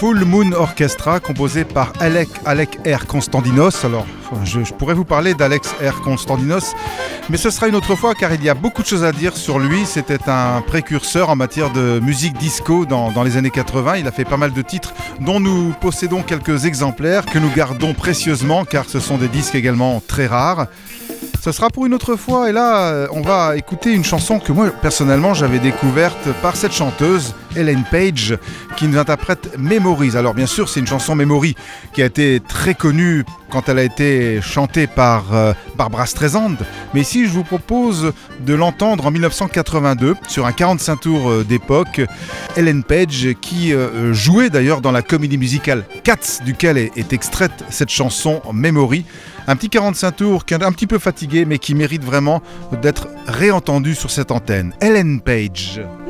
Full Moon Orchestra, composé par Alec R. Konstantinos. Alors, je pourrais vous parler d'Alex R. Konstantinos, mais ce sera une autre fois car il y a beaucoup de choses à dire sur lui. C'était un précurseur en matière de musique disco dans les années 80. Il a fait pas mal de titres dont nous possédons quelques exemplaires que nous gardons précieusement car ce sont des disques également très rares. Ce sera pour une autre fois et là on va écouter une chanson que moi personnellement j'avais découverte par cette chanteuse Ellen Page qui nous interprète Memories. Alors bien sûr c'est une chanson Memory qui a été très connue quand elle a été chantée par Barbra Streisand, mais ici je vous propose de l'entendre en 1982 sur un 45 tours d'époque. Ellen Page qui jouait d'ailleurs dans la comédie musicale Cats duquel est extraite cette chanson Memory. Un petit 45 tours qui est un petit peu fatigué mais qui mérite vraiment d'être réentendu sur cette antenne. Ellen Page.